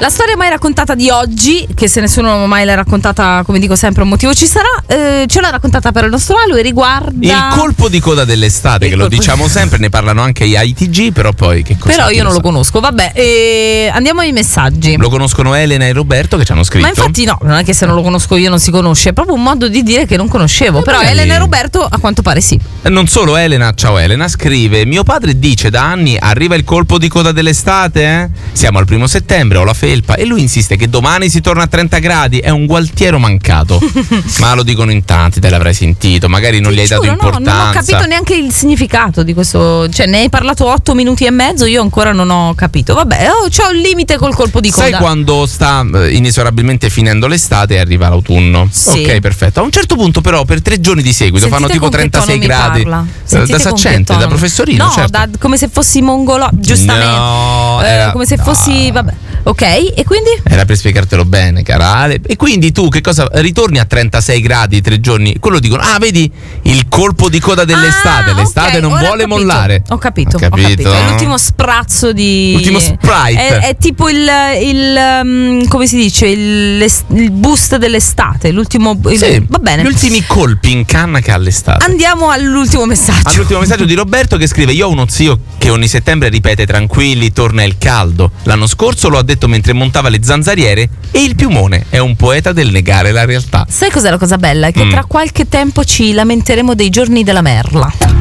La storia mai raccontata di oggi, che se nessuno mai l'ha raccontata, come dico sempre, un motivo ci sarà, ce l'ha raccontata per il nostro Alu e riguarda il colpo di coda dell'estate, che lo diciamo sempre, ne parlano anche gli ITG, però poi che cosa? Però io non lo conosco, vabbè, andiamo ai messaggi. Lo conoscono Elena e Roberto che ci hanno scritto. Ma infatti no, non è che se non lo conosco io non si conosce, è proprio un modo di dire che non conoscevo, però Elena e Roberto a quanto pare sì. Non solo Elena, ciao Elena, scrive: mio padre dice da anni arriva il colpo di coda dell'estate, Siamo al 1 settembre, ho la felpa e lui insiste che domani si torna a 30 gradi, è un gualtiero mancato. Ma lo dicono in tanti, te l'avrai sentito, magari non gli hai dato importanza. No, non ho capito neanche il significato di questo, cioè ne hai parlato 8 minuti e mezzo, io ancora non ho capito. Vabbè, c'ho il limite col colpo di coda. Sai quando sta inesorabilmente finendo l'estate e arriva l'autunno? Sì. Ok, perfetto. A un certo punto però per 3 giorni di seguito fanno tipo 36 gradi. Da saccente, da professorino, no, certo. come se fossi mongolo, giustamente. No, come se fossi, vabbè. Ok, e quindi? Era per spiegartelo bene, cara Ale. E quindi tu che cosa? Ritorni a 36 gradi 3 giorni? Quello dicono, vedi il colpo di coda dell'estate. L'estate non vuole mollare. Ho capito. È l'ultimo sprazzo di. L'ultimo sprite. È tipo il come si dice? Il boost dell'estate. L'ultimo. Sì, va bene. Gli ultimi colpi in canna che ha l'estate. Andiamo all'ultimo messaggio. All'ultimo messaggio di Roberto che scrive: io ho uno zio che ogni settembre ripete tranquilli, torna il caldo. L'anno scorso lo ha detto mentre montava le zanzariere e il piumone è un poeta del negare la realtà. Sai cos'è la cosa bella? È che tra qualche tempo ci lamenteremo dei giorni della merla.